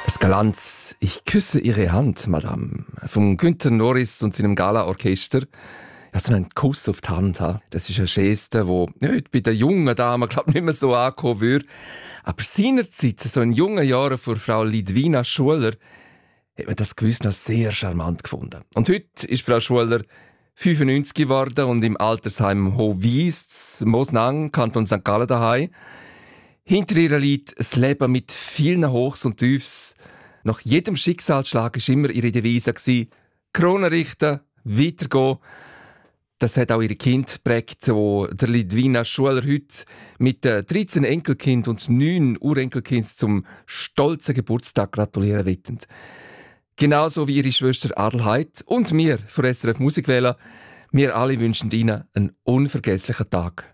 Es galant «Ich küsse Ihre Hand, Madame» von Günter Norris und seinem Gala-Orchester. Ja, so einen Kuss auf die Hand haben. Das ist eine Geste, die heute bei den jungen Damen nicht mehr so ankommen würde. Aber seinerzeit, so in jungen Jahren vor Frau Lidwina Schuler, hat man das gewiss noch sehr charmant gefunden. Und heute ist Frau Schuler 95 geworden und im Altersheim Hohwies, Mosnang, Kanton St. Gallen daheim. Hinter ihr liegt ein Leben mit vielen Hochs und Tiefs. Nach jedem Schicksalsschlag war immer ihre Devise Krone richten, weitergehen. Das hat auch ihre Kinder geprägt, wo der Lidwina Schuler heute mit 13 Enkelkind und 9 Urenkelkind zum stolzen Geburtstag gratulieren wollen. Genauso wie ihre Schwester Adelheid und wir von SRF Musikwelle. Wir alle wünschen Ihnen einen unvergesslichen Tag.